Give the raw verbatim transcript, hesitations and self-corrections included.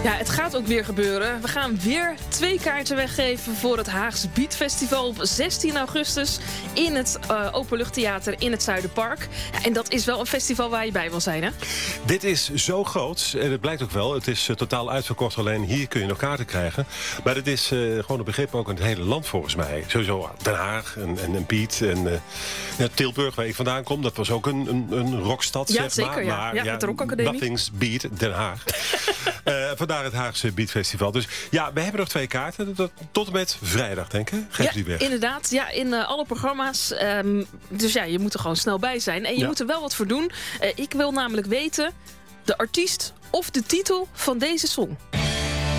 Ja, het gaat ook weer gebeuren. We gaan weer twee kaarten weggeven voor het Haagse Beat Festival op zestien augustus in het uh, Openluchttheater in het Zuiderpark. Ja, en dat is wel een festival waar je bij wil zijn, hè? Dit is zo groot, en het blijkt ook wel. Het is uh, totaal uitverkocht, alleen hier kun je nog kaarten krijgen. Maar het is uh, gewoon een begrip ook in het hele land volgens mij. Sowieso Den Haag en, en, en Beat en uh, ja, Tilburg, waar ik vandaan kom. Dat was ook een, een, een rockstad, ja, zeg zeker, maar. Ja, maar ja, ja, het Rockacademie. Nothing's Beat Den Haag. uh, vandaar het Haagse Beat Festival. Dus ja, we hebben nog twee kaarten. Tot en met vrijdag, denk ik. Geef ja, die weg. Inderdaad. Ja, in uh, alle programma's. Um, dus ja, je moet er gewoon snel bij zijn. En je ja. moet er wel wat voor doen. Uh, ik wil namelijk weten de artiest of de titel van deze song.